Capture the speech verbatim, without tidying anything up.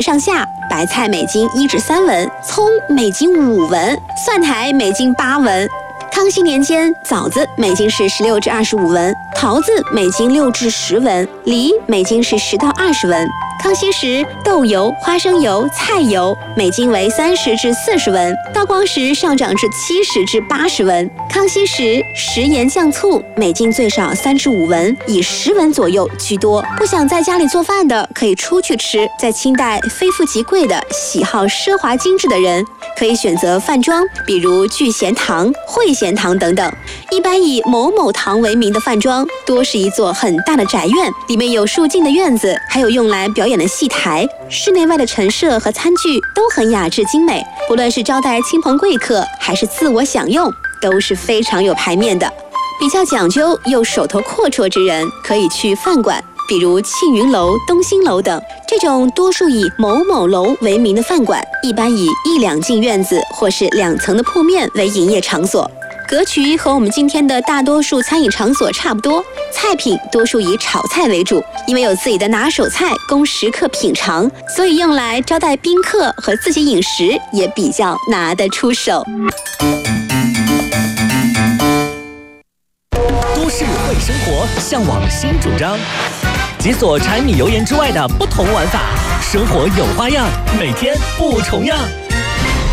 上下，白菜每斤一至三文，葱每斤五文，蒜苔每斤八文。康熙年间，枣子每斤是十六至二十五文，桃子每斤六至十文，梨每斤是十到二十文。康熙时，豆油、花生油、菜油每斤为三十至四十文，道光时上涨至七十至八十文。康熙时，食盐酱醋每斤最少三至五文，以十文左右居多。不想在家里做饭的，可以出去吃。在清代，非富即贵的、喜好奢华精致的人，可以选择饭庄，比如聚贤堂、汇贤堂等等。一般以某某堂为名的饭庄，多是一座很大的宅院，里面有肃静的院子，还有用来表演的戏台，室内外的陈设和餐具都很雅致精美。不论是招待亲朋贵客，还是自我享用，都是非常有排面的。比较讲究又手头阔绰之人，可以去饭馆，比如庆云楼、东兴楼等。这种多数以某某楼为名的饭馆，一般以一两进院子或是两层的铺面为营业场所。格局和我们今天的大多数餐饮场所差不多，菜品多数以炒菜为主，因为有自己的拿手菜供食客品尝，所以用来招待宾客和自己饮食也比较拿得出手。 都市会生活，向往新主张，解锁柴米油盐之外的不同玩法，生活有花样，每天不重样。